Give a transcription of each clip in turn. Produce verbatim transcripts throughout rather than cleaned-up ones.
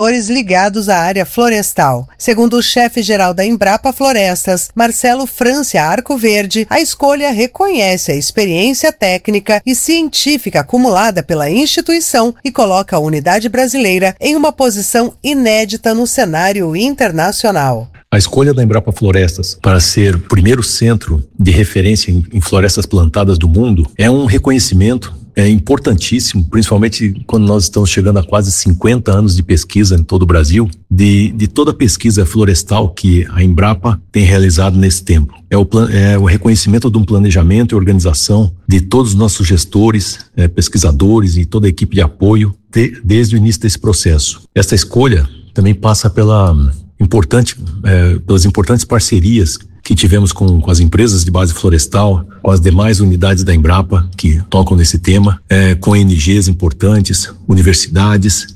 setores ligados à área florestal. Segundo o chefe-geral da Embrapa Florestas, Marcelo Francia Arcoverde, a escolha reconhece a experiência técnica e científica acumulada pela instituição e coloca a unidade brasileira em uma posição inédita no cenário internacional. A escolha da Embrapa Florestas para ser o primeiro centro de referência em, em florestas plantadas do mundo é um reconhecimento é importantíssimo, principalmente quando nós estamos chegando a quase cinquenta anos de pesquisa em todo o Brasil, de, de toda a pesquisa florestal que a Embrapa tem realizado nesse tempo. É o, plan, é o reconhecimento de um planejamento e organização de todos os nossos gestores, é, pesquisadores e toda a equipe de apoio de, desde o início desse processo. Essa escolha também passa pela importante, é, pelas importantes parcerias que tivemos com, com as empresas de base florestal, com as demais unidades da Embrapa que tocam nesse tema, é, com O N Gs importantes, universidades,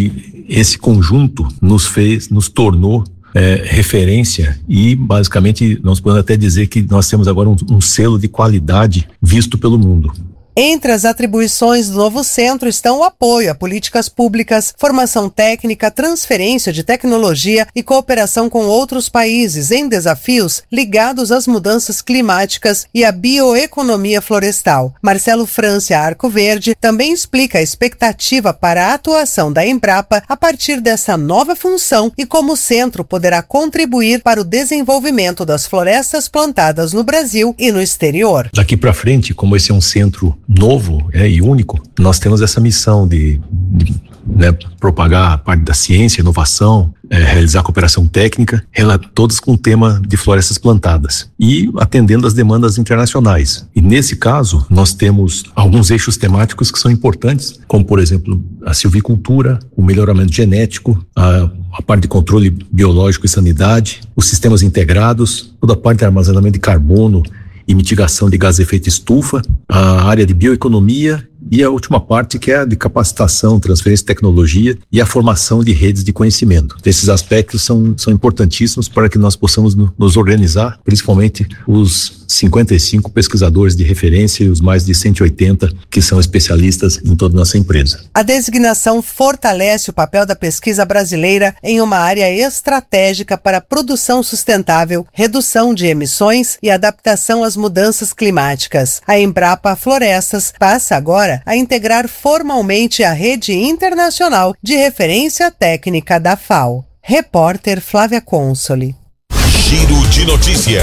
e esse conjunto nos fez, nos tornou é, referência e basicamente nós podemos até dizer que nós temos agora um, um selo de qualidade visto pelo mundo. Entre as atribuições do novo centro estão o apoio a políticas públicas, formação técnica, transferência de tecnologia e cooperação com outros países em desafios ligados às mudanças climáticas e à bioeconomia florestal. Marcelo Francia Arcoverde também explica a expectativa para a atuação da Embrapa a partir dessa nova função e como o centro poderá contribuir para o desenvolvimento das florestas plantadas no Brasil e no exterior. Daqui para frente, como esse é um centro novo é, e único, nós temos essa missão de, de né, propagar a parte da ciência, inovação, é, realizar cooperação técnica, todas com o tema de florestas plantadas e atendendo às demandas internacionais. E nesse caso, nós temos alguns eixos temáticos que são importantes, como por exemplo, a silvicultura, o melhoramento genético, a, a parte de controle biológico e sanidade, os sistemas integrados, toda a parte de armazenamento de carbono e mitigação de gás de efeito estufa, a área de bioeconomia e a última parte que é a de capacitação, transferência de tecnologia e a formação de redes de conhecimento. Esses aspectos são, são importantíssimos para que nós possamos no, nos organizar, principalmente os cinquenta e cinco pesquisadores de referência e os mais de cento e oitenta que são especialistas em toda a nossa empresa. A designação fortalece o papel da pesquisa brasileira em uma área estratégica para a produção sustentável, redução de emissões e adaptação às mudanças climáticas. A Embrapa Florestas passa agora a integrar formalmente a rede internacional de referência técnica da F A O. Repórter Flávia Consoli. Giro de notícia.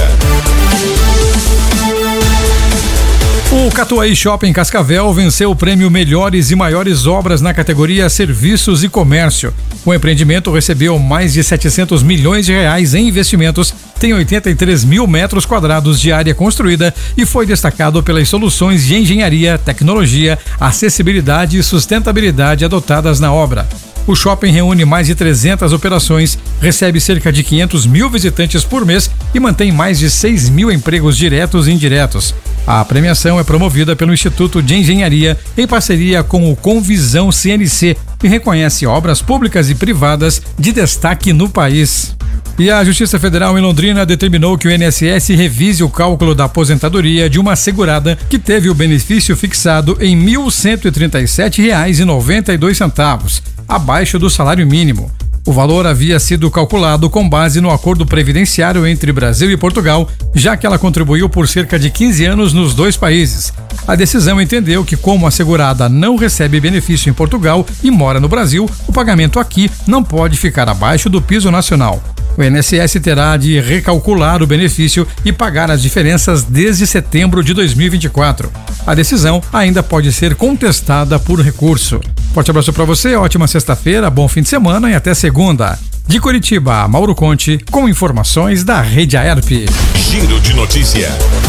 O Catuaí Shopping Cascavel venceu o prêmio Melhores e Maiores Obras na categoria Serviços e Comércio. O empreendimento recebeu mais de setecentos milhões de reais em investimentos, tem oitenta e três mil metros quadrados de área construída e foi destacado pelas soluções de engenharia, tecnologia, acessibilidade e sustentabilidade adotadas na obra. O shopping reúne mais de trezentas operações, recebe cerca de quinhentos mil visitantes por mês e mantém mais de seis mil empregos diretos e indiretos. A premiação é promovida pelo Instituto de Engenharia em parceria com o Convisão C N C e reconhece obras públicas e privadas de destaque no país. E a Justiça Federal em Londrina determinou que o I N S S revise o cálculo da aposentadoria de uma segurada que teve o benefício fixado em mil cento e trinta e sete reais e noventa e dois centavos, abaixo do salário mínimo. O valor havia sido calculado com base no acordo previdenciário entre Brasil e Portugal, já que ela contribuiu por cerca de quinze anos nos dois países. A decisão entendeu que, como a segurada não recebe benefício em Portugal e mora no Brasil, o pagamento aqui não pode ficar abaixo do piso nacional. O I N S S terá de recalcular o benefício e pagar as diferenças desde setembro de dois mil e vinte e quatro. A decisão ainda pode ser contestada por recurso. Forte abraço para você, ótima sexta-feira, bom fim de semana e até segunda. De Curitiba, Mauro Conte, com informações da Rede Aerp. Giro de notícia.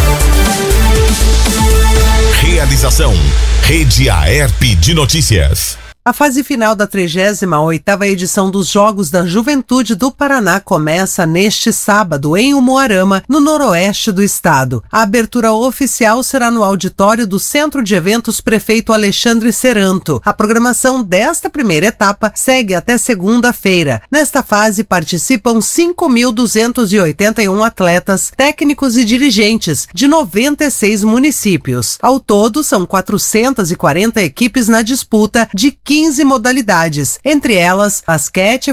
Realização Rede Aerp de Notícias. A fase final da trigésima oitava edição dos Jogos da Juventude do Paraná começa neste sábado em Umuarama, no noroeste do estado. A abertura oficial será no auditório do Centro de Eventos Prefeito Alexandre Seranto. A programação desta primeira etapa segue até segunda-feira. Nesta fase participam cinco mil duzentos e oitenta e um atletas, técnicos e dirigentes de noventa e seis municípios. Ao todo, são quatrocentas e quarenta equipes na disputa de quinze modalidades, entre elas basquete,